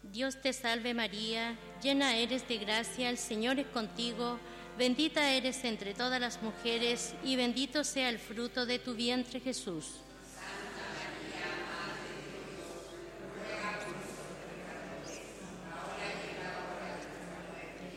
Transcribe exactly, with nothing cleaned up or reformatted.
Dios te salve María, llena eres de gracia, el Señor es contigo, bendita eres entre todas las mujeres y bendito sea el fruto de tu vientre Jesús.